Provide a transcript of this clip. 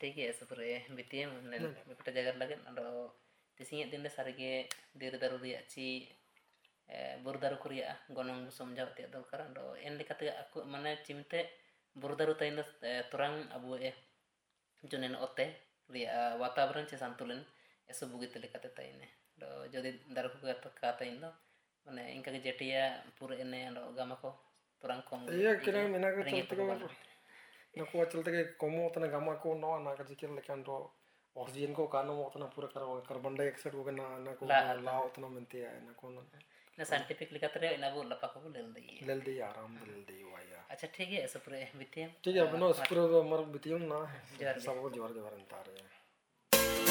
ठीक है सपुरे BTM बेटा जगह लगे अदो तिसिंग दिन सारगे देर दारू रिया ची बुरदारू कुरिया gonong समझाव ते दरकार अदो एन लेकाते aku माने चिमते बुरदारू ताइन तुरंग अबु जुनेन ओते रिया वातावरण चे संतुलन ऐसे बुगित लेकाते ताइने दो जदि दारू का ताइन दो माने इनका के जेटिया पूरे एने अदो गामा को तुरंग कम iya kira mina ke चलते को नको चलते के कमो तना गामा को नो ना का जिक्र लेकिन तो ऑक्सीजन को कानो उतना पूरा कार्बन डाइऑक्साइड को ना को ला उतना मनते है ना को ना साइंटिफिक लेकाते इना बो लपा को लेल दई आराम लेल दई वाया अच्छा ठीक है सपुरे BTM ठीक है अपनो सपुरे मर BTM ना सब को जोर जोर अंतार है